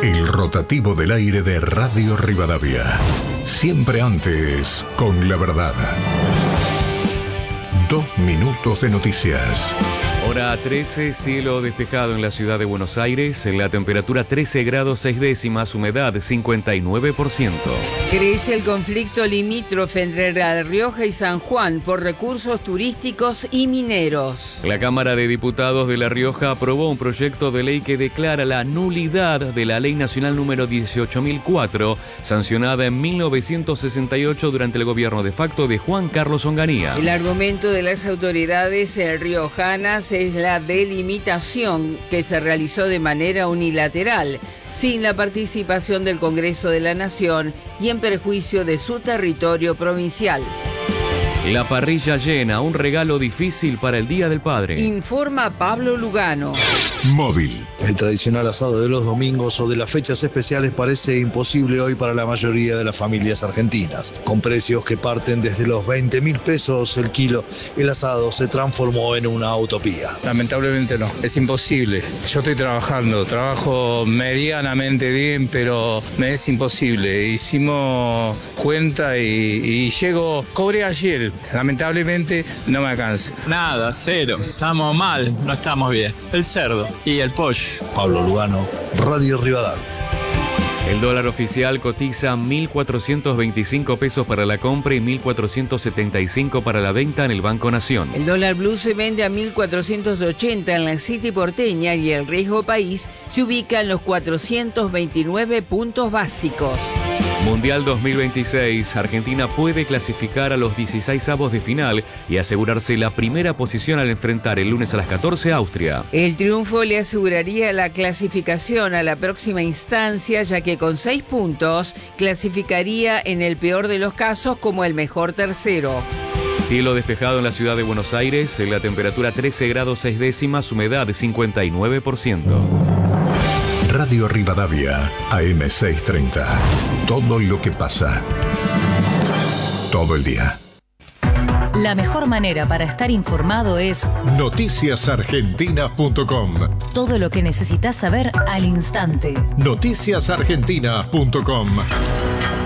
El rotativo del aire de Radio Rivadavia. Siempre antes, con la verdad. 2 minutos de noticias. Hora 13, cielo despejado en la ciudad de Buenos Aires, la temperatura 13 grados 6 décimas, humedad 59%. Crece el conflicto limítrofe entre La Rioja y San Juan por recursos turísticos y mineros. La Cámara de Diputados de La Rioja aprobó un proyecto de ley que declara la nulidad de la Ley Nacional número 18.004, sancionada en 1968 durante el gobierno de facto de Juan Carlos Onganía. El argumento de las autoridades riojanas es la delimitación que se realizó de manera unilateral, sin la participación del Congreso de la Nación y en perjuicio de su territorio provincial. La parrilla llena, un regalo difícil para el Día del Padre. Informa Pablo Lugano. Móvil. El tradicional asado de los domingos o de las fechas especiales parece imposible hoy para la mayoría de las familias argentinas. Con precios que parten desde los 20.000 pesos el kilo, el asado se transformó en una utopía. Lamentablemente no, es imposible. Yo estoy trabajo medianamente bien, pero me es imposible. Hicimos cuenta y cobré ayer. Lamentablemente no me alcanza. Nada, cero. Estamos mal, no estamos bien. El cerdo y el pollo. Pablo Lugano, Radio Rivadavia. El dólar oficial cotiza 1.425 pesos para la compra y 1.475 para la venta en el Banco Nación. El dólar blue se vende a 1.480 en la City porteña y el riesgo país se ubica en los 429 puntos básicos. Mundial 2026, Argentina puede clasificar a los 16avos de final y asegurarse la primera posición al enfrentar el lunes a las 14 a Austria. El triunfo le aseguraría la clasificación a la próxima instancia, ya que con 6 puntos clasificaría en el peor de los casos como el mejor tercero. Cielo despejado en la ciudad de Buenos Aires, la temperatura 13 grados 6 décimas, humedad 59%. Radio Rivadavia, AM630. Todo lo que pasa. Todo el día. La mejor manera para estar informado es noticiasargentinas.com. Todo lo que necesitas saber al instante. Noticiasargentinas.com.